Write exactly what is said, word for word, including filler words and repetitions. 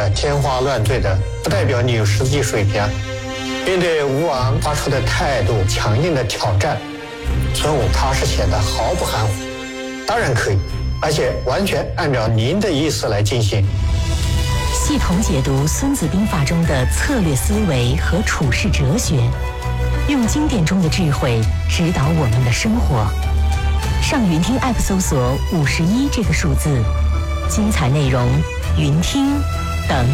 的天花乱坠的，不代表你有实际水平。面对吴王发出的态度强硬的挑战，孙武他是显得毫不含糊。当然可以，而且完全按照您的意思来进行。 系统解读《孙子兵法》中的策略思维和处世哲学，用经典中的智慧指导我们的生活。上云听 App 搜索五十一这个数字，精彩内容云听等。